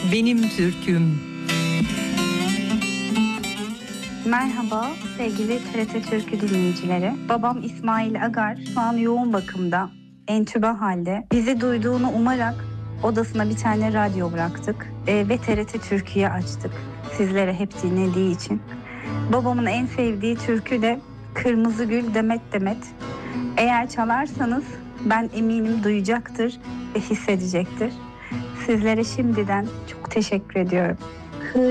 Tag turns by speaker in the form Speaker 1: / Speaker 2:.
Speaker 1: Benim Türküm.
Speaker 2: Merhaba sevgili TRT Türkü dinleyicileri. Babam İsmail Agar şu an yoğun bakımda, entübe halde. Bizi duyduğunu umarak odasına bir tane radyo bıraktık ve TRT Türkü'yü açtık. Sizlere hep dinlediği için. Babamın en sevdiği türkü de Kırmızı Gül Demet Demet. Eğer çalarsanız ben eminim duyacaktır ve hissedecektir. Sizlere şimdiden çok teşekkür ediyorum.